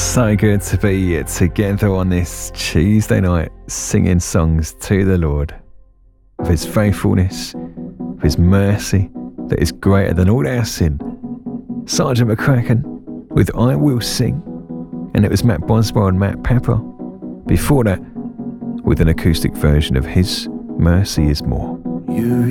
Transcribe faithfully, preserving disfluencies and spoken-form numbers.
So good to be together on this Tuesday night, singing songs to the Lord, of his faithfulness, of his mercy that is greater than all our sin. Sergeant McCracken with I Will Sing, and it was Matt Boswell and Matt Pepper before that with an acoustic version of His Mercy Is More. You